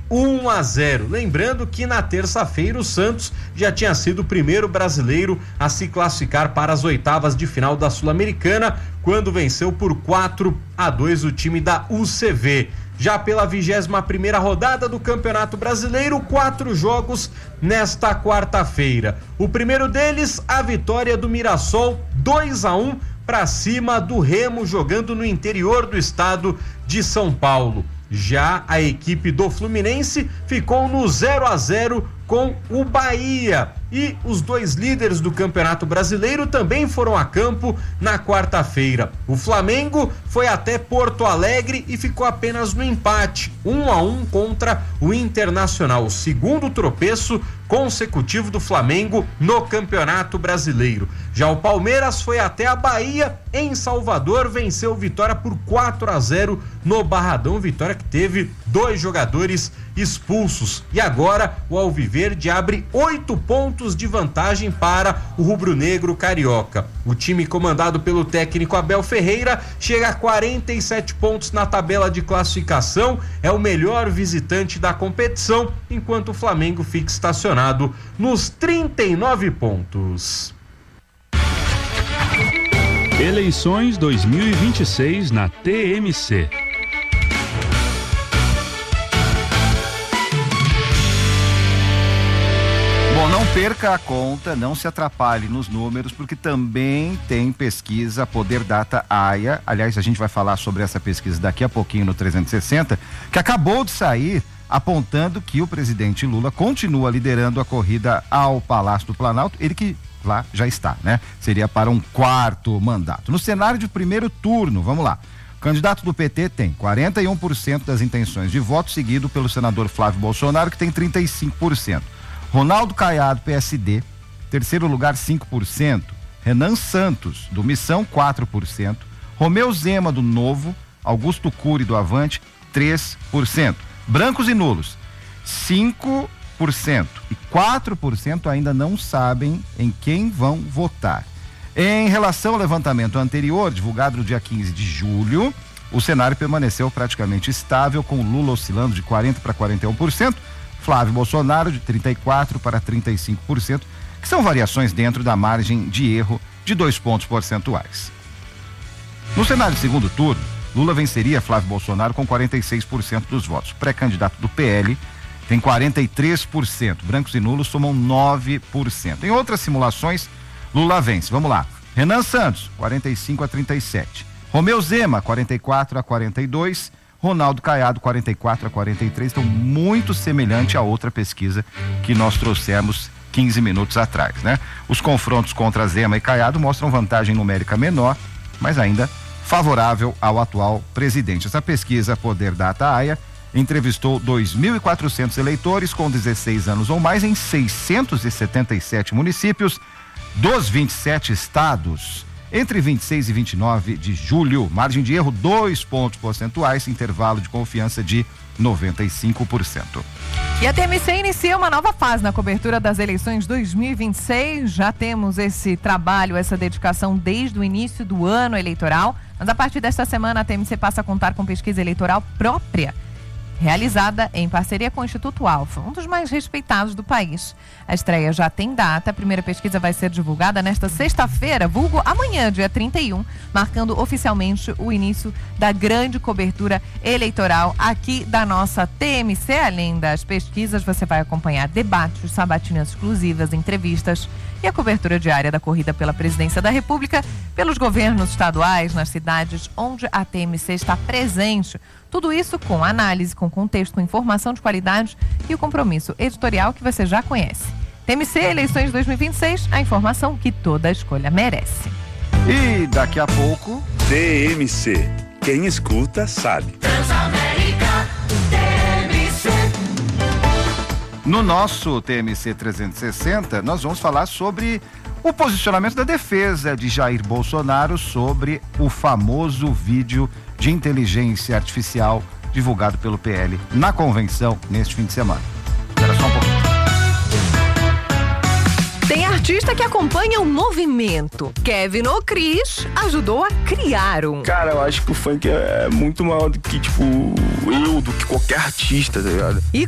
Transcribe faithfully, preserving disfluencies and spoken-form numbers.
um a zero. Lembrando que na terça-feira o Santos já tinha sido o primeiro brasileiro a se classificar para as oitavas de final da Sul-Americana, quando venceu por quatro a dois o time da U C V. Já pela vigésima primeira rodada do Campeonato Brasileiro, quatro jogos nesta quarta-feira. O primeiro deles, a vitória do Mirassol, dois a um para cima do Remo, jogando no interior do estado de São Paulo. Já a equipe do Fluminense ficou no zero a zero com o Bahia. E os dois líderes do Campeonato Brasileiro também foram a campo na quarta-feira. O Flamengo foi até Porto Alegre e ficou apenas no empate, um a um contra o Internacional, o segundo tropeço consecutivo do Flamengo no Campeonato Brasileiro. Já o Palmeiras foi até a Bahia, em Salvador, venceu Vitória por quatro a zero no Barradão, Vitória que teve dois jogadores expulsos. E agora o Alviverde abre oito pontos de vantagem para o rubro-negro carioca. O time comandado pelo técnico Abel Ferreira chega a quarenta e sete pontos na tabela de classificação, é o melhor visitante da competição, enquanto o Flamengo fica estacionado nos trinta e nove pontos. Eleições dois mil e vinte e seis na T M C. Bom, não perca a conta, não se atrapalhe nos números, porque também tem pesquisa Poder Data A I A. Aliás, a gente vai falar sobre essa pesquisa daqui a pouquinho no trezentos e sessenta, que acabou de sair apontando que o presidente Lula continua liderando a corrida ao Palácio do Planalto, ele que lá já está, né? Seria para um quarto mandato. No cenário de primeiro turno, vamos lá. O candidato do P T tem quarenta e um por cento das intenções de voto, seguido pelo senador Flávio Bolsonaro, que tem trinta e cinco por cento. Ronaldo Caiado, P S D, terceiro lugar, cinco por cento. Renan Santos, do Missão, quatro por cento. Romeu Zema, do Novo. Augusto Cury, do Avante, três por cento. Brancos e nulos, cinco por cento. E quatro por cento ainda não sabem em quem vão votar. Em relação ao levantamento anterior, divulgado no dia quinze de julho, o cenário permaneceu praticamente estável, com Lula oscilando de quarenta para quarenta e um por cento. Flávio Bolsonaro de trinta e quatro para trinta e cinco por cento, que são variações dentro da margem de erro de dois pontos percentuais. No cenário de segundo turno, Lula venceria Flávio Bolsonaro com quarenta e seis por cento dos votos. Pré-candidato do P L tem quarenta e três por cento. Brancos e nulos somam nove por cento. Em outras simulações, Lula vence. Vamos lá. Renan Santos, quarenta e cinco a trinta e sete. Romeu Zema, quarenta e quatro a quarenta e dois. Ronaldo Caiado, quarenta e quatro a quarenta e três, então muito semelhante à outra pesquisa que nós trouxemos quinze minutos atrás, né? Os confrontos contra Zema e Caiado mostram vantagem numérica menor, mas ainda favorável ao atual presidente. Essa pesquisa Poder Data A I A entrevistou dois mil e quatrocentos eleitores com dezesseis anos ou mais em seiscentos e setenta e sete municípios dos vinte e sete estados. Entre vinte e seis e vinte e nove de julho, margem de erro dois pontos percentuais, intervalo de confiança de noventa e cinco por cento. E a T M C inicia uma nova fase na cobertura das eleições dois mil e vinte e seis. Já temos esse trabalho, essa dedicação desde o início do ano eleitoral, mas a partir desta semana a T M C passa a contar com pesquisa eleitoral própria, realizada em parceria com o Instituto Alfa, um dos mais respeitados do país. A estreia já tem data, a primeira pesquisa vai ser divulgada nesta sexta-feira, vulgo amanhã, dia trinta e um, marcando oficialmente o início da grande cobertura eleitoral aqui da nossa T M C. Além das pesquisas, você vai acompanhar debates, sabatinas exclusivas, entrevistas e a cobertura diária da corrida pela presidência da República pelos governos estaduais nas cidades onde a T M C está presente. Tudo isso com análise, com contexto, com informação de qualidade e o compromisso editorial que você já conhece. T M C Eleições dois mil e vinte e seis, a informação que toda escolha merece. E daqui a pouco... T M C. Quem escuta sabe. Transamérica, T M C. No nosso T M C trezentos e sessenta, nós vamos falar sobre o posicionamento da defesa de Jair Bolsonaro sobre o famoso vídeo de inteligência artificial divulgado pelo P L na convenção neste fim de semana. Espera só um pouquinho. Tem artista que acompanha o movimento. Kevin O'Cris ajudou a criar um. Cara, eu acho que o funk é muito maior do que, tipo, eu, do que qualquer artista, tá ligado? E